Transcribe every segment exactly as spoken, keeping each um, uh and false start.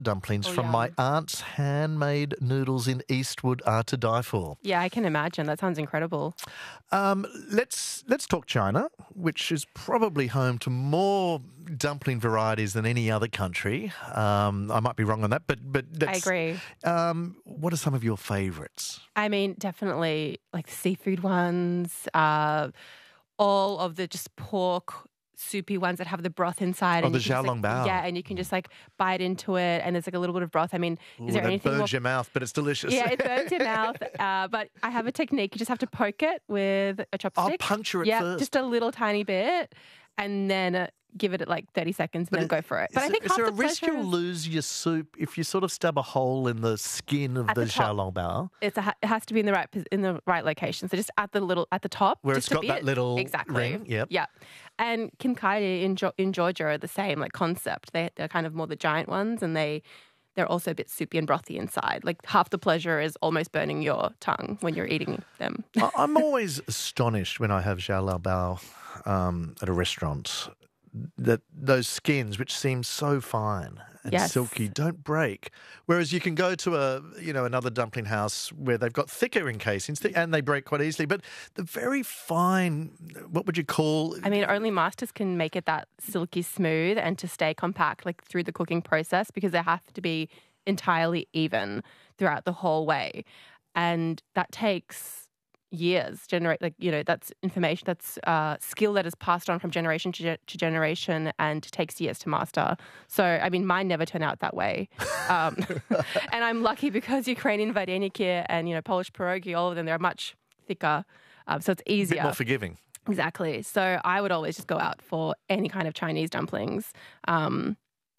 dumplings Oh, from yum. my aunt's handmade noodles in Eastwood are to die for. Yeah, I can imagine. That sounds incredible. Um, let's let's talk China, which is probably home to more dumpling varieties than any other country. Um, I might be wrong on that, but but I that's, agree. Um, what are some of your favourites? I mean, definitely like seafood ones, uh, all of the just pork soupy ones that have the broth inside. Oh, and the you can just, like, xiaolongbao. Yeah, and you can just like bite into it and there's like a little bit of broth. I mean, Ooh, is there that anything more... burns your mouth, but it's delicious. Yeah, it burns your mouth. Uh, but I have a technique. You just have to poke it with a chopstick. I'll puncture it yeah, first. just a little tiny bit, and then uh, give it like thirty seconds, and But then it- go for it. But is I think there, half is there the a risk pleasure you'll is- lose your soup if you sort of stab a hole in the skin of At the, the top. xiaolongbao? It's a, it has to be in the right pos- in the right location. So just at the little at the top, Where just it's a got that bit. little exactly. ring, yep. Yeah, and kimchi in jo- in Georgia are the same like concept. They they're kind of more the giant ones, and they they're also a bit soupy and brothy inside. Like half the pleasure is almost burning your tongue when you're eating them. I- I'm always astonished when I have xiaolongbao um, at a restaurant that those skins, which seem so fine and Yes. silky, don't break. Whereas you can go to a you know another dumpling house where they've got thicker encasings th- and they break quite easily. But the very fine, what would you call? I mean, only masters can make it that silky smooth and to stay compact like through the cooking process because they have to be entirely even throughout the whole way. And that takes years, generate like, you know, that's information, that's uh, skill that is passed on from generation to, ge- to generation and takes years to master. So, I mean, mine never turn out that way. Um, and I'm lucky because Ukrainian vareniki and, you know, Polish pierogi, all of them, they're much thicker. Um, so it's A bit easier. more forgiving. Exactly. So I would always just go out for any kind of Chinese dumplings. Um,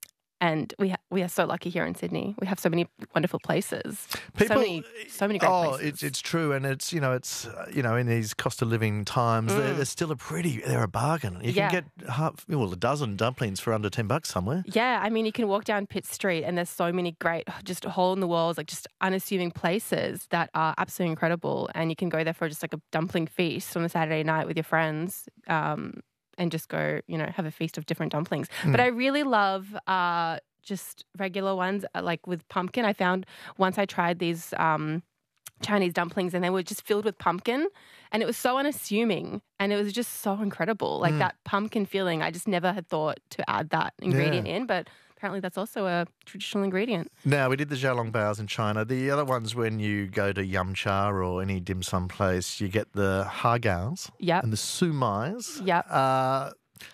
and we ha- we are so lucky here in Sydney. We have so many wonderful places. so many, so many great oh, places. it's it's true, and it's you know it's uh, you know in these cost of living times, they're, they're still a pretty they're a bargain. You Mm. Yeah. can get half well a dozen dumplings for under ten bucks somewhere. Yeah, I mean, you can walk down Pitt Street and there's so many great, just hole in the walls, like just unassuming places that are absolutely incredible. And you can go there for just like a dumpling feast on a Saturday night with your friends. Um, and just go, you know, have a feast of different dumplings. But I really love uh, just regular ones, uh, like with pumpkin. I found once I tried these um, Chinese dumplings and they were just filled with pumpkin and it was so unassuming and it was just so incredible. Like that pumpkin feeling, I just never had thought to add that ingredient in, but apparently that's also a traditional ingredient. Now, we did the xiaolongbaos in China. The other ones, when you go to Yum Cha or any dim sum place, you get the hagaos Yep. and the sumais. Yep. Uh,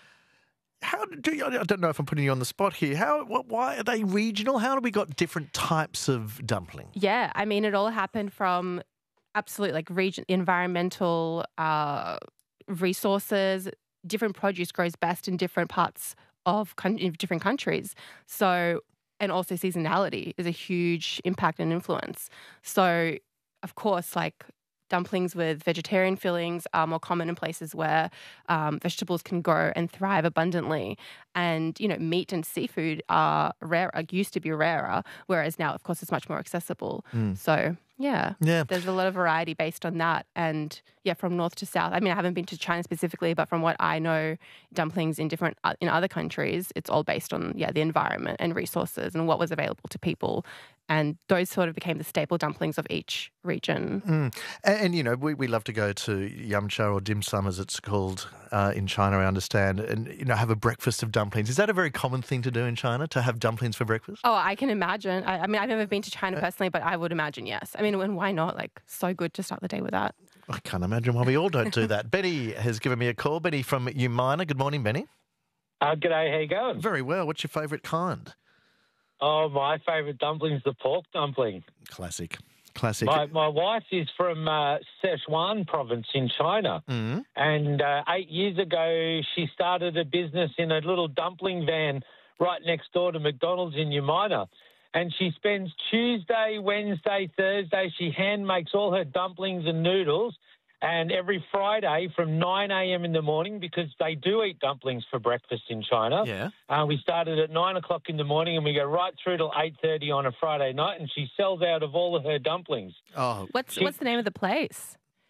how do you, I don't know if I'm putting you on the spot here. How? What, why are they regional? How do we got different types of dumpling? Yeah, I mean, it all happened from absolute like region, environmental uh, resources. Different produce grows best in different parts of con- in different countries. So, and also seasonality is a huge impact and influence. So, of course, like dumplings with vegetarian fillings are more common in places where um, vegetables can grow and thrive abundantly. And, you know, meat and seafood are rare, used to be rarer, whereas now, of course, it's much more accessible. So, yeah, Yeah. there's a lot of variety based on that. And, yeah, from north to south. I mean, I haven't been to China specifically, but from what I know, dumplings in different, uh, in other countries, it's all based on, yeah, the environment and resources and what was available to people. And those sort of became the staple dumplings of each region. And, and, you know, we, we love to go to Yum Cha or dim sum, as it's called uh, in China, I understand, and, you know, have a breakfast of dumplings. Is that a very common thing to do in China, to have dumplings for breakfast? Oh, I can imagine. I, I mean, I've never been to China personally, but I would imagine yes. I mean, and why not? Like, so good to start the day with that. I can't imagine why we all don't do that. Benny has given me a call. Benny from Umina. Good morning, Benny. Uh, g'day, how you going? Very well. What's your favourite kind? Oh, my favourite dumpling is the pork dumpling. Classic. Classic. My my wife is from uh, Sichuan province in China, Mhm. and uh, eight years ago she started a business in a little dumpling van right next door to McDonald's in Umina. And she spends Tuesday, Wednesday, Thursday, she hand makes all her dumplings and noodles. And every Friday from nine a.m. in the morning, because they do eat dumplings for breakfast in China, Yeah. uh, we started at nine o'clock in the morning and we go right through till eight thirty on a Friday night, and she sells out of all of her dumplings. Oh, What's what's the name of the place?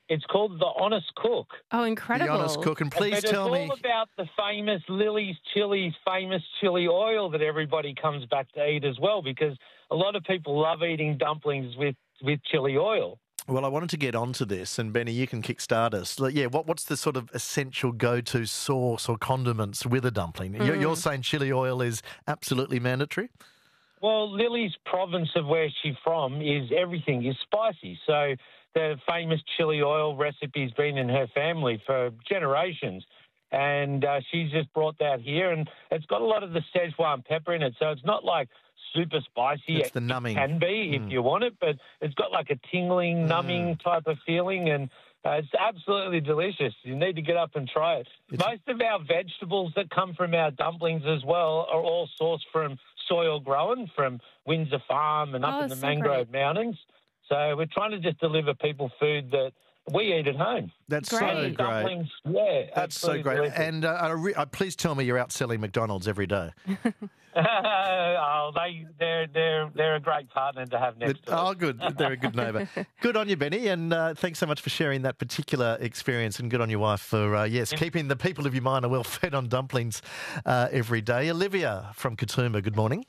It's called The Honest Cook. Oh, incredible. The Honest Cook. And please but tell it's me... all about the famous Lily's Chili's famous chili oil that everybody comes back to eat as well, because a lot of people love eating dumplings with, with chili oil. Well, I wanted to get onto this, and Benny, you can kickstart us. Like, yeah, what, what's the sort of essential go-to sauce or condiments with a dumpling? Mm. You're, you're saying chili oil is absolutely mandatory? Well, Lily's province of where she's from is everything is spicy. So the famous chili oil recipe's been in her family for generations. And uh, she's just brought that here, and it's got a lot of the Szechuan pepper in it. So it's not like super spicy. It's the numbing. It can be if mm. you want it, but it's got like a tingling, numbing mm. type of feeling, and uh, it's absolutely delicious. You need to get up and try it. It's... Most of our vegetables that come from our dumplings as well are all sourced from soil grown, from Windsor Farm and up oh, in the so Mangrove great. Mountains. So we're trying to just deliver people food that we eat at home. That's great. so great. Dumplings, yeah, that's so great. delicious. And uh, uh, re- uh, please tell me you're out selling McDonald's every day. oh, they, they're, they're, they're a great partner to have next to us. Oh, good. They're a good neighbour. Good on you, Benny, and uh, thanks so much for sharing that particular experience, and good on your wife for, uh, yes, yes, keeping the people of Umina well fed on dumplings uh, every day. Olivia from Katoomba, good morning.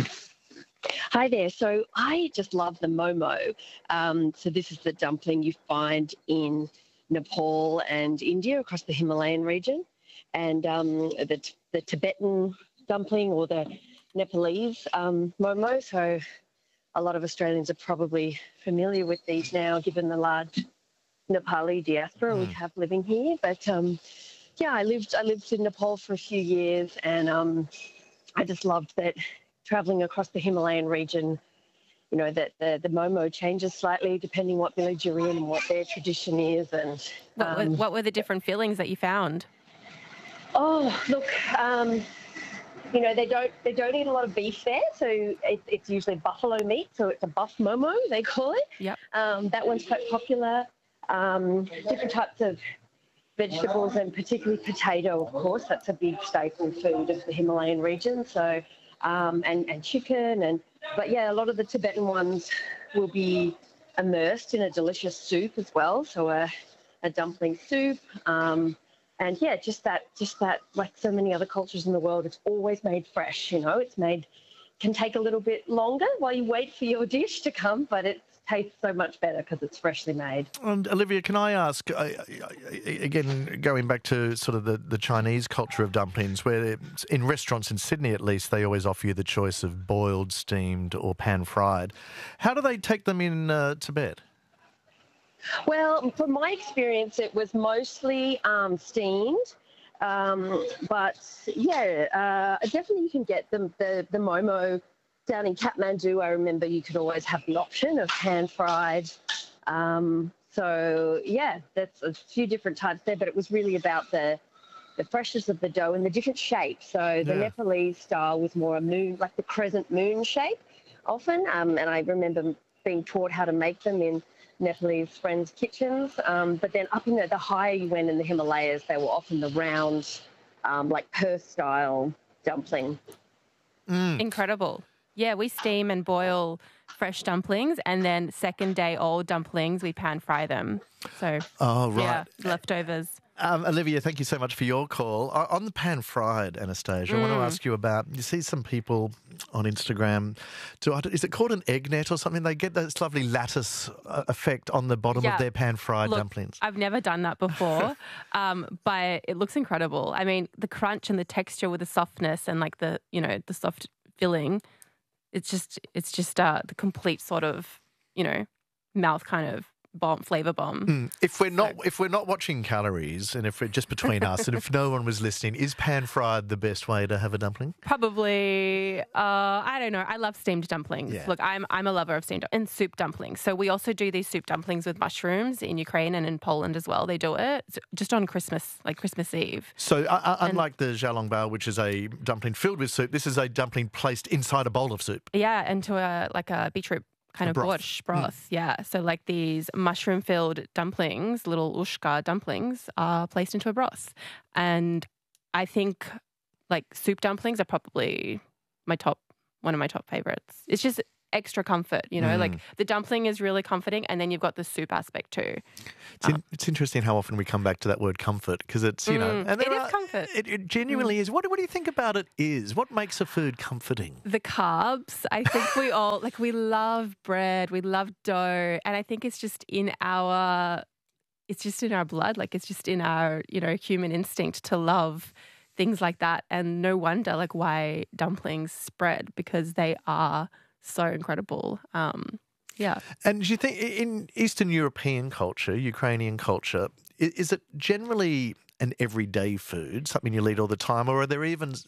Hi there. So I just love the momo. Um, so this is the dumpling you find in Nepal and India across the Himalayan region. And um, the, the Tibetan dumpling or the Nepalese um, momo. So a lot of Australians are probably familiar with these now, given the large Nepali diaspora mm. we have living here. But um, yeah, I lived I lived in Nepal for a few years, and um, I just loved that travelling across the Himalayan region. You know, that the, the momo changes slightly depending what village you're in and what their tradition is. And what, um, were, what were the different fillings that you found? Oh, look, um, you know, they don't they don't eat a lot of beef there, so it, it's usually buffalo meat, so it's a buff momo, they call it. Yep. Um, that one's quite popular. Um, different types of vegetables, and particularly potato, of course. That's a big staple food of the Himalayan region. So, um, and, and chicken, and but yeah, a lot of the Tibetan ones will be immersed in a delicious soup as well. So a, a dumpling soup. Um, And yeah, just that, just that, like so many other cultures in the world, it's always made fresh, you know, it's made, can take a little bit longer while you wait for your dish to come, but it tastes so much better because it's freshly made. And Olivia, can I ask, uh, again, going back to sort of the, the Chinese culture of dumplings, where in restaurants in Sydney at least, they always offer you the choice of boiled, steamed or pan-fried. How do they take them in uh, Tibet? Well, from my experience, it was mostly um, steamed, um, but yeah, uh, definitely you can get them, the, the momo down in Kathmandu. I remember you could always have the option of pan-fried. Um, so yeah, that's a few different types there, but it was really about the the freshness of the dough and the different shapes. So the yeah. Nepalese style was more a moon, like the crescent moon shape often, um, and I remember being taught how to make them in Nepalese friends' kitchens, um, but then up in the, the higher you went in the Himalayas, they were often the round, um, like Perth-style dumpling. Mm. Incredible. Yeah, we steam and boil fresh dumplings, and then second day old dumplings, we pan fry them. So, oh, right. yeah, leftovers. Um, Olivia, thank you so much for your call. Uh, on the pan-fried, Anastasia, mm. I want to ask you about, you see some people on Instagram, do, is it called an egg net or something? They get this lovely lattice uh, effect on the bottom yeah. of their pan-fried Look, dumplings. I've never done that before, um, but it looks incredible. I mean, the crunch and the texture with the softness and like the, you know, the soft filling, it's just, it's just uh, the complete sort of, you know, mouth kind of bomb, flavour bomb. Mm. If we're so. not if we're not watching calories, and if we're just between us, and if no one was listening, is pan fried the best way to have a dumpling? Probably. Uh, I don't know. I love steamed dumplings. Yeah. Look, I'm I'm a lover of steamed and soup dumplings. So we also do these soup dumplings with mushrooms in Ukraine and in Poland as well. They do it just on Christmas, like Christmas Eve. So uh, unlike the xiaolongbao, which is a dumpling filled with soup, this is a dumpling placed inside a bowl of soup. Yeah, into a like a beetroot kind a of broth. borscht broth, mm. yeah. So like these mushroom-filled dumplings, little ushka dumplings, are placed into a broth. And I think like soup dumplings are probably my top, one of my top favourites. It's just, extra comfort, you know, Mm. like the dumpling is really comforting, and then you've got the soup aspect too. It's, in, it's interesting how often we come back to that word comfort because it's, you know, Mm, and it there is are- comfort. It, it genuinely is. What, what do you think about it is? What makes a food comforting? The carbs, I think we all, like we love bread, we love dough, and I think it's just in our, it's just in our blood, like it's just in our, you know, human instinct to love things like that. And no wonder like why dumplings spread, because they are so incredible. Um, yeah. And do you think in Eastern European culture, Ukrainian culture, i- is it generally an everyday food, something you eat all the time, or are there even